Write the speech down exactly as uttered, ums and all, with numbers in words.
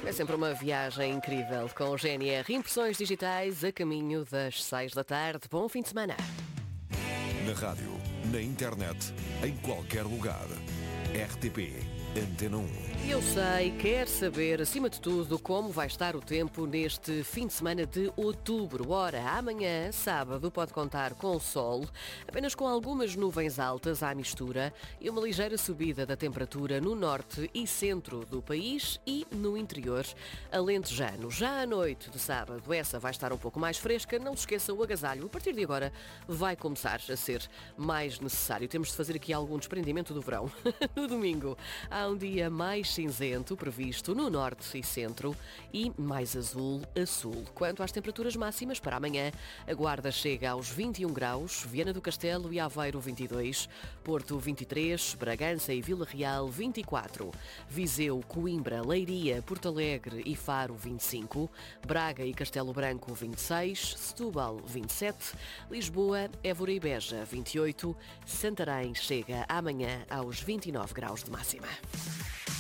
É sempre uma viagem incrível com o G N R Impressões Digitais a caminho das seis da tarde. Bom fim de semana. Na rádio, na internet, em qualquer lugar. R T P Antena um. Eu sei, quer saber, acima de tudo, como vai estar o tempo neste fim de semana de outubro. Ora, amanhã, sábado, pode contar com sol, apenas com algumas nuvens altas à mistura e uma ligeira subida da temperatura no norte e centro do país e no interior alentejano. Já à noite de sábado, essa vai estar um pouco mais fresca. Não se esqueça, o agasalho, a partir de agora, vai começar a ser mais necessário. Temos de fazer aqui algum desprendimento do verão. No domingo, há um dia mais cinzento previsto no norte e centro e mais azul a sul. Quanto às temperaturas máximas para amanhã, a Guarda chega aos vinte e um graus, Viana do Castelo e Aveiro vinte e dois, Porto vinte e três, Bragança e Vila Real vinte e quatro, Viseu, Coimbra, Leiria, Porto Alegre e Faro vinte e cinco, Braga e Castelo Branco vinte e seis, Setúbal vinte e sete, Lisboa, Évora e Beja vinte e oito, Santarém chega amanhã aos vinte e nove graus de máxima.